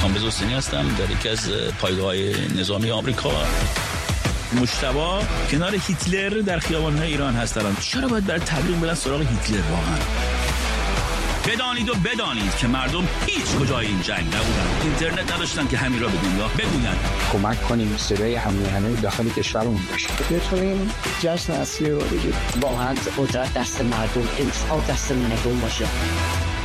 کامبیز حسینی هستم، در یکی از پایگاه‌های نظامی آمریکا. مجتبی کنار هیتلر در خیابان‌های ایران هست الان. چرا باید برای تبلیغ برن سراغ هیتلر واقعا؟ بدانید و بدانید که مردم هیچ کجای این جنگ نبودن، اینترنت نداشتن که همین را به دنیا بگویند. کمک کنیم صدای همه داخل کشورمون باشه. بتونیم جشن اصلی رو بگیریم. واقعا قدرت دست مردم، انصاف دست مردم باشه.